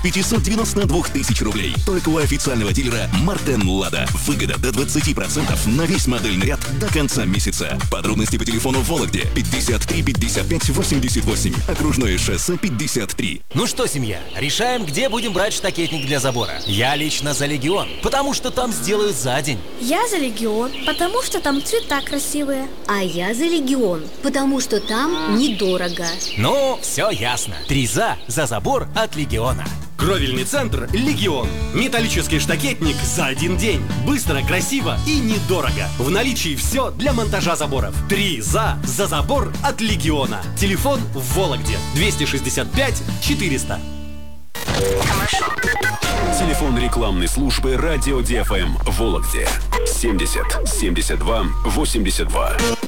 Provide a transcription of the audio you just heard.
592 тысяч рублей. Только у официального дилера Мартен Лада. Выгода до 20% на весь модельный ряд до конца месяца. Подробности по телефону в Вологде 53 55 88. Окружное шоссе 53. Ну что, семья, решаем, где будем брать штакетник для забора. Я лично за Легион, потому что там сделают за день. Я за Легион, потому что там цвета красивые. А я за Легион, потому что там недорого. Ну, все ясно. 3 за забор от Легиона. Кровельный центр «Легион». Металлический штакетник за один день. Быстро, красиво и недорого. В наличии все для монтажа заборов. 3 за забор от Легиона. Телефон в Вологде 265 400. Телефон рекламной службы радио ДФМ в Вологде 70 72 82.